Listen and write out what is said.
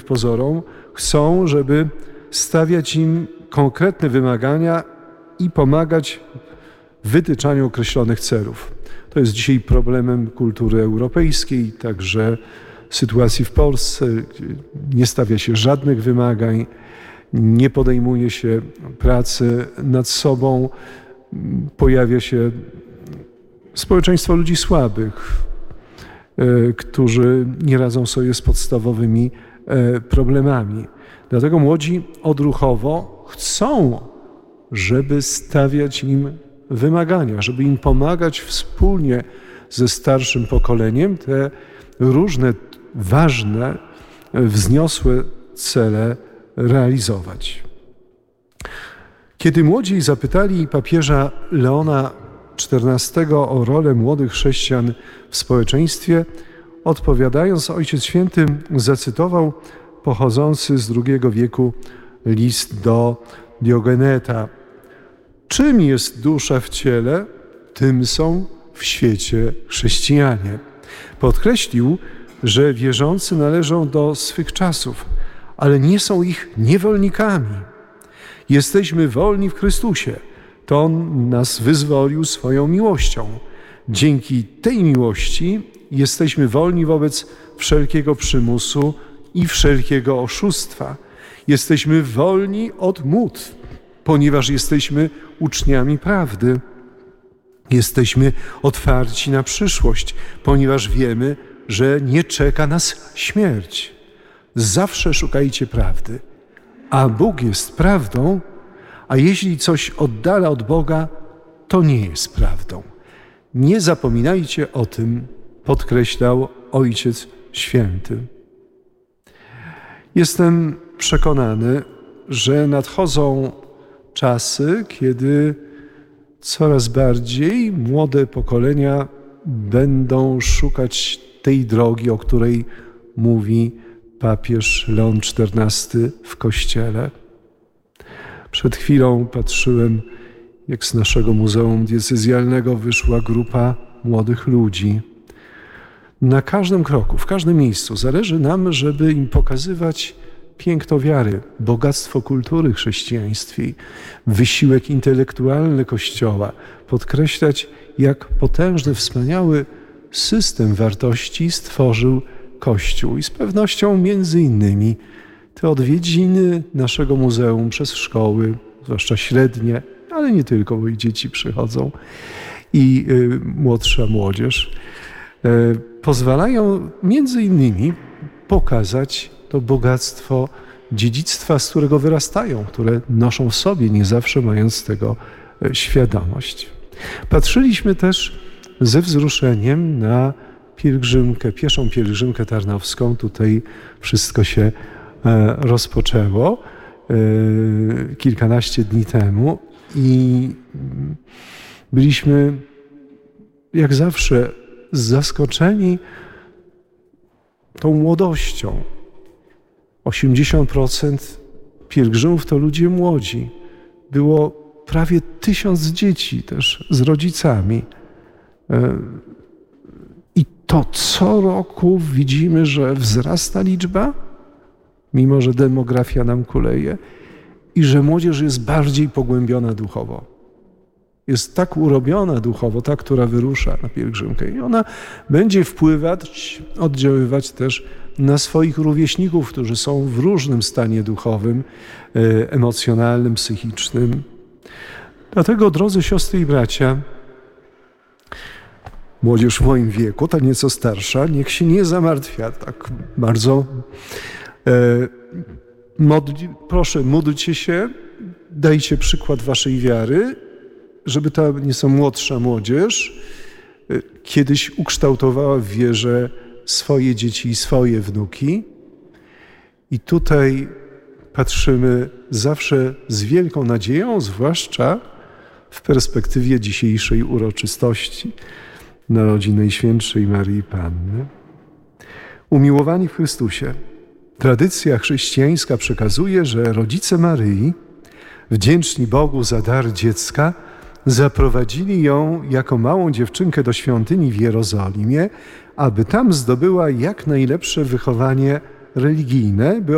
pozorom, chcą, żeby stawiać im konkretne wymagania i pomagać w wytyczaniu określonych celów. To jest dzisiaj problemem kultury europejskiej, także sytuacji w Polsce, gdzie nie stawia się żadnych wymagań, nie podejmuje się pracy nad sobą, pojawia się społeczeństwo ludzi słabych, którzy nie radzą sobie z podstawowymi problemami. Dlatego młodzi odruchowo chcą, żeby stawiać im wymagania, żeby im pomagać wspólnie ze starszym pokoleniem te różne ważne, wzniosłe cele realizować. Kiedy młodzi zapytali papieża Leona XIV o rolę młodych chrześcijan w społeczeństwie, odpowiadając, Ojciec Święty zacytował pochodzący z II wieku list do Diogeneta. Czym jest dusza w ciele, tym są w świecie chrześcijanie. Podkreślił, że wierzący należą do swych czasów, ale nie są ich niewolnikami. Jesteśmy wolni w Chrystusie. To On nas wyzwolił swoją miłością. Dzięki tej miłości jesteśmy wolni wobec wszelkiego przymusu i wszelkiego oszustwa. Jesteśmy wolni od mód, ponieważ jesteśmy uczniami prawdy. Jesteśmy otwarci na przyszłość, ponieważ wiemy, że nie czeka nas śmierć. Zawsze szukajcie prawdy, a Bóg jest prawdą, a jeśli coś oddala od Boga, to nie jest prawdą. Nie zapominajcie o tym, podkreślał Ojciec Święty. Jestem przekonany, że nadchodzą czasy, kiedy coraz bardziej młode pokolenia będą szukać tej drogi, o której mówi papież Leon XIV w Kościele. Przed chwilą patrzyłem, jak z naszego Muzeum Diecezjalnego wyszła grupa młodych ludzi. Na każdym kroku, w każdym miejscu zależy nam, żeby im pokazywać piękno wiary, bogactwo kultury chrześcijańskiej, wysiłek intelektualny Kościoła, podkreślać, jak potężny, wspaniały system wartości stworzył Kościół. I z pewnością między innymi te odwiedziny naszego muzeum przez szkoły, zwłaszcza średnie, ale nie tylko, bo i dzieci przychodzą, i młodsza młodzież, pozwalają między innymi pokazać to bogactwo dziedzictwa, z którego wyrastają, które noszą w sobie, nie zawsze mając tego świadomość. Patrzyliśmy też ze wzruszeniem na pielgrzymkę, pieszą pielgrzymkę tarnowską. Tutaj wszystko się rozpoczęło kilkanaście dni temu i byliśmy jak zawsze zaskoczeni tą młodością. 80% pielgrzymów to ludzie młodzi. Było prawie 1000 dzieci też z rodzicami. I to co roku widzimy, że wzrasta liczba, mimo że demografia nam kuleje i że młodzież jest bardziej pogłębiona duchowo. Jest tak urobiona duchowo, ta, która wyrusza na pielgrzymkę. I ona będzie wpływać, oddziaływać też na swoich rówieśników, którzy są w różnym stanie duchowym, emocjonalnym, psychicznym. Dlatego, drodzy siostry i bracia, młodzież w moim wieku, ta nieco starsza, niech się nie zamartwia tak bardzo. Proszę, módlcie się, dajcie przykład waszej wiary, żeby ta nieco młodsza młodzież kiedyś ukształtowała w wierze swoje dzieci i swoje wnuki. I tutaj patrzymy zawsze z wielką nadzieją, zwłaszcza w perspektywie dzisiejszej uroczystości narodzin Najświętszej Maryi Panny. Umiłowani w Chrystusie, tradycja chrześcijańska przekazuje, że rodzice Maryi, wdzięczni Bogu za dar dziecka, zaprowadzili ją jako małą dziewczynkę do świątyni w Jerozolimie, aby tam zdobyła jak najlepsze wychowanie religijne, by